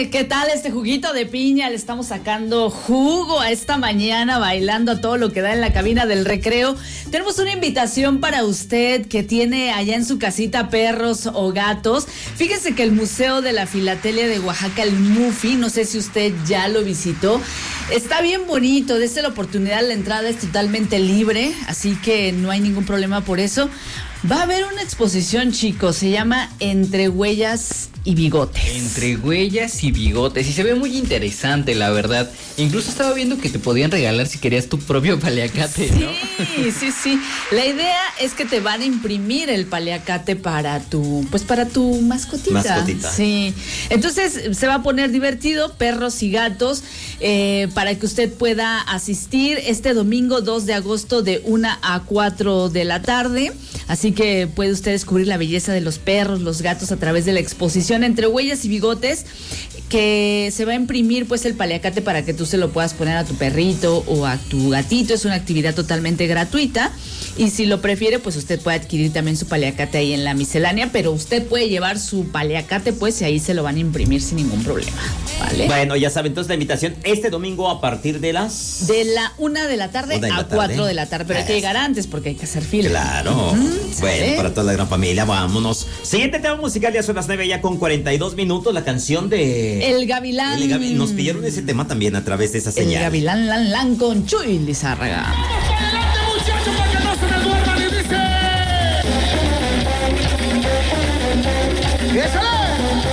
¿qué tal este juguito de piña? Le estamos sacando jugo a esta mañana, bailando a todo lo que da en la cabina del recreo. Tenemos una invitación para usted que tiene allá en su casita perros o gatos. Fíjese que el Museo de la Filatelia de Oaxaca, el MUFI, no sé si usted ya lo visitó, está bien bonito, dése la oportunidad, la entrada es totalmente libre, así que no hay ningún problema por eso. Va a haber una exposición, chicos, se llama Entre Huellas y Bigotes. Entre Huellas y Bigotes, y se ve muy interesante, la verdad. Incluso estaba viendo que te podían regalar si querías tu propio paliacate, ¿no? Sí. La idea es que te van a imprimir el paliacate para tu mascotita. Sí. Entonces se va a poner divertido, perros y gatos, para que usted pueda asistir este domingo 2 de agosto de 1 a 4 de la tarde. Así que puede usted descubrir la belleza de los perros, los gatos a través de la exposición Entre Huellas y Bigotes, que se va a imprimir pues el paliacate para que tú se lo puedas poner a tu perrito o a tu gatito. Es una actividad totalmente gratuita y si lo prefiere pues usted puede adquirir también su paliacate ahí en la miscelánea, pero usted puede llevar su paliacate pues y ahí se lo van a imprimir sin ningún problema, ¿vale? Bueno, ya saben, entonces la invitación este domingo a partir de la 1 de la tarde a 4 de la tarde, pero hay que llegar antes porque hay que hacer fila. Claro. Bueno, para toda la gran familia, vámonos. Siguiente tema musical, ya son las 9 ya con 42 minutos, la canción de El Gavilán. Nos pidieron ese tema también a través de esa señal. El Gavilán Lan con Chuy Lizárraga. ¡Adelante, muchachos, para que no se me duerman! Y dice... ¡Eso!